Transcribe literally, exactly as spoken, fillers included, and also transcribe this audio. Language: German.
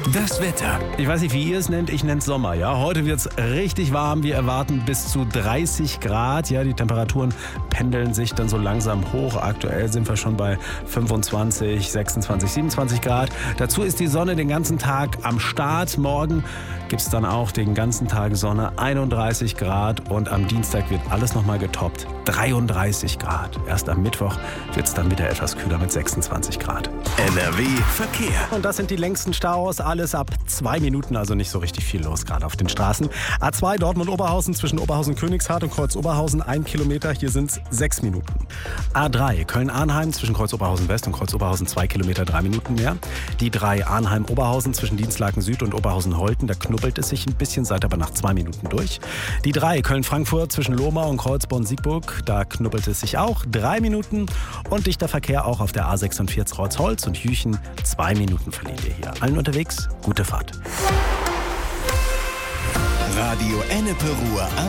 Das Wetter. Ich weiß nicht, wie ihr es nennt, ich nenne es Sommer. Ja? Heute wird es richtig warm. Wir erwarten bis zu dreißig Grad. Ja? Die Temperaturen pendeln sich dann so langsam hoch. Aktuell sind wir schon bei fünfundzwanzig, sechsundzwanzig, siebenundzwanzig Grad. Dazu ist die Sonne den ganzen Tag am Start. Morgen gibt es dann auch den ganzen Tag Sonne, einunddreißig Grad. Und am Dienstag wird alles nochmal getoppt, dreiunddreißig Grad. Erst am Mittwoch wird es dann wieder etwas kühler mit sechsundzwanzig Grad. N R W Verkehr. Und das sind die längsten Staus. Alles ab zwei Minuten, also nicht so richtig viel los, gerade auf den Straßen. A zwei Dortmund-Oberhausen zwischen Oberhausen-Königshardt und Kreuz-Oberhausen, ein Kilometer. Hier sind es sechs Minuten. A drei Köln-Arnheim zwischen Kreuz-Oberhausen-West und Kreuz-Oberhausen, zwei Kilometer, drei Minuten mehr. Die drei Arnheim-Oberhausen zwischen Dienstlaken Süd und Oberhausen-Holten, da knubbelt es sich ein bisschen, seid aber nach zwei Minuten durch. Die drei Köln-Frankfurt zwischen Lohmar und Kreuzborn-Siegburg, da knubbelt es sich auch, drei Minuten. Und dichter Verkehr auch auf der A sechsundvierzig Rotz-Holz und Jüchen, zwei Minuten verliert ihr hier. Allen unterwegs, gute Fahrt. Radio Ennepe Ruhr.